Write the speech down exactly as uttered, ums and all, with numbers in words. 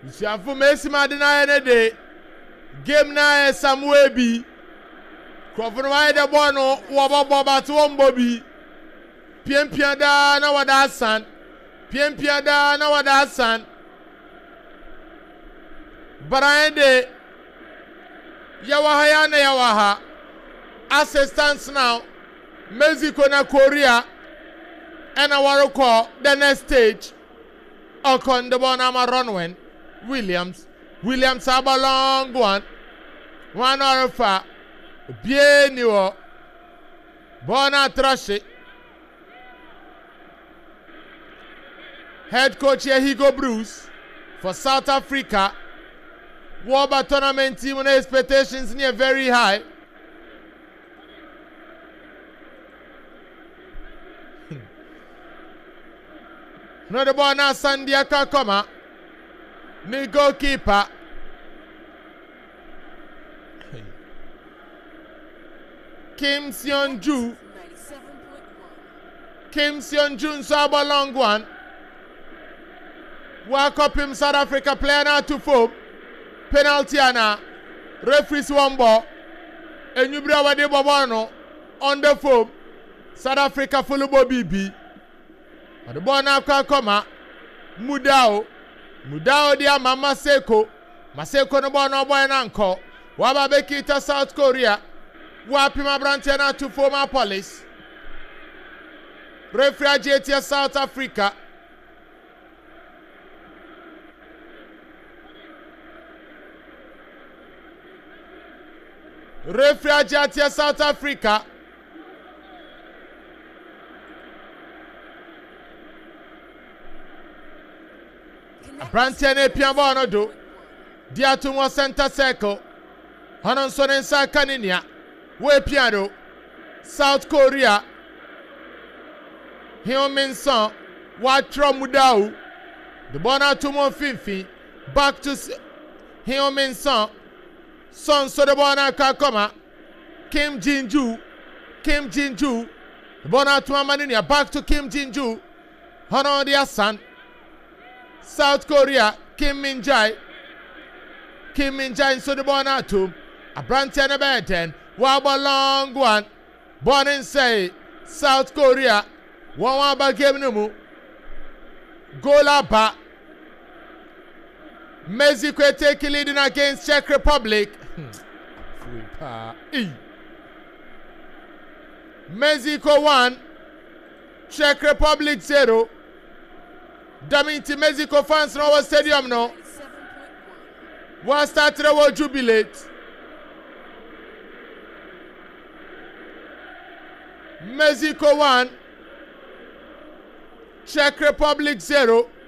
Siafu Messi Madina ene game na e Samuel bi. Krofo no why the ball no wo bobo bat wombo bi. Piem piem da na wada Hassan. Piem piem da na wada Hassan. Barande Yawaha na Yawaha. Assistance now. Mexico na Korea. And I want to call the next stage. Okon the ball na Ronwen. Williams. Williams have a long one. One hour far. Bien you. Bona Trashe. Head coach here Hugo Bruce for South Africa. World tournament team and expectations near very high. No the ball now Sandia Kakoma. Ni goalkeeper. Kim Seon-ju. Kim Seon-ju so a long one. Walk up him South Africa player now to foam. Penalty ana. Referees one ball. And you bring over the ball on the foam. South Africa full of B B. And the ball now come. Mudao. Mudao dia Mama Seko. Maseko no ball no boy na nko. Waba bekita South Korea. Wapi mabrantia na to former police. Refugees South Africa. Refugees South Africa. Brantia ne piamba no do. Dia to one center circle. Hanon sonen sa kaninia. We piano. South Korea. Heung-min Son. Watra Mudau. The bona to mon finfi. Back to Heung-min Son. Son so the bona kakoma. Kim Jin-ju. Kim Jin-ju. The bona to Maninia. Back to Kim Jin-ju. Hanon dia son. South Korea, Kim Min-jae. Kim Min-jae so the ball out to a branch and a bad ten. Wabba long one. Born and say South Korea. One wabba game no more. Goal ba. Mexico take leading against Czech Republic. Mexico one. Czech Republic zero. Daminti Mexico fans in our stadium now. One started our jubilate. Mexico one. Czech Republic zero.